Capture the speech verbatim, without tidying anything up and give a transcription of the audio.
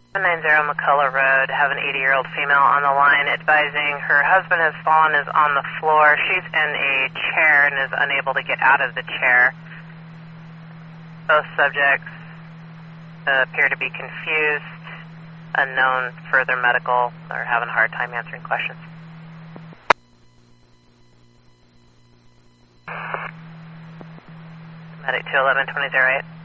one ninety McCullough Road, have an eighty-year-old female on the line advising her husband has fallen, is on the floor. She's in a chair and is unable to get out of the chair. Both subjects uh, appear to be confused, unknown further medical, or having a hard time answering questions. Medic two eleven twenty oh eight.